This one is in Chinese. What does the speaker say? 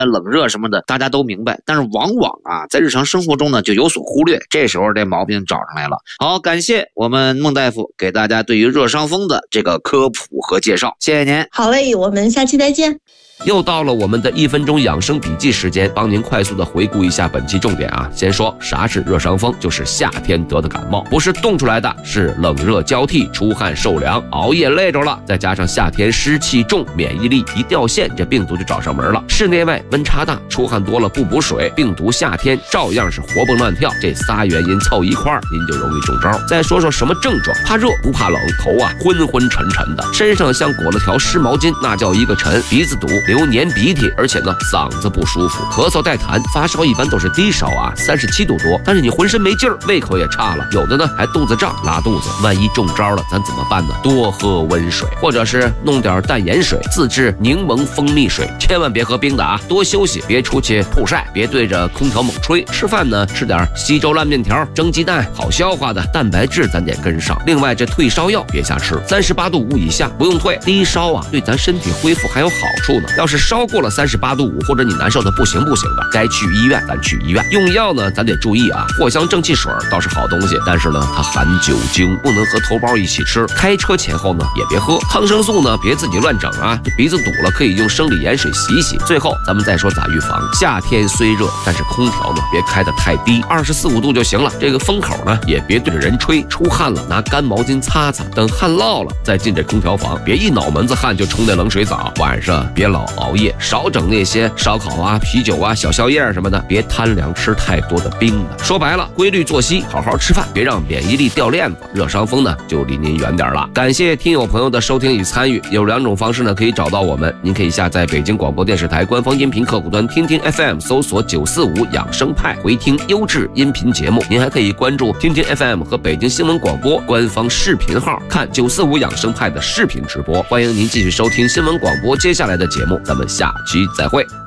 冷热什么的大家都明白，但是往往啊在日常生活中呢就有所忽略，这时候这毛病找上来了。好，感谢我们孟大夫给大家对于热伤风的这个科普和介绍，谢谢您。 好嘞，我们下期再见。 又到了我们的1分钟养生笔记时间，帮您快速的回顾一下本期重点啊。先说啥是热伤风，就是夏天得的感冒，不是冻出来的，是冷热交替，出汗受凉，熬夜累着了，再加上夏天湿气重，免疫力一掉线，这病毒就找上门了。室内外温差大，出汗多了不补水，病毒夏天照样是活蹦乱跳，这仨原因凑一块儿，您就容易中招。再说说什么症状，怕热不怕冷，头啊昏昏沉沉的，身上像裹了条湿毛巾，那叫一个沉，鼻子堵，流黏鼻涕，而且呢嗓子不舒服，咳嗽带痰，发烧一般都是低烧啊，37度多，但是你浑身没劲儿，胃口也差了，有的呢还肚子胀拉肚子，万一中招了咱怎么办呢？多喝温水，或者是弄点淡盐水，自制柠檬蜂蜜水，千万别喝冰的啊，多休息，别出去曝晒，别对着空调猛吹，吃饭呢吃点稀粥烂面条，蒸鸡蛋，好消化的蛋白质咱得跟上。另外这退烧药别瞎吃，38度5以下不用退，低烧啊对咱身体恢复还有好处呢。要是烧过了38度5，或者你难受的不行的，该去医院咱去医院。用药呢咱得注意啊，藿香正气水倒是好东西，但是呢它含酒精，不能和头孢一起吃。开车前后呢也别喝，抗生素呢别自己乱整啊，这鼻子堵了可以用生理盐水洗一洗。最后咱们再说咋预防。夏天虽热，但是空调呢别开得太低，24、25度就行了。这个风口呢也别对着人吹，出汗了拿干毛巾擦擦，等汗落了再进这空调房，别一脑门子汗就冲那冷水澡。晚上别老熬夜，少整那些烧烤啊、啤酒啊、小宵夜什么的，别贪凉吃太多的冰的。说白了，规律作息，好好吃饭，别让免疫力掉链子，热伤风呢就离您远点了。感谢听友朋友的收听与参与，有2种方式呢可以找到我们，您可以下载北京广播电视台官方音频客户端听听 FM， 搜索945养生派，回听优质音频节目。您还可以关注听听 FM 和北京新闻广播官方视频号，看945养生派的视频直播。欢迎您继续收听新闻广播接下来的节目，咱们下期再会。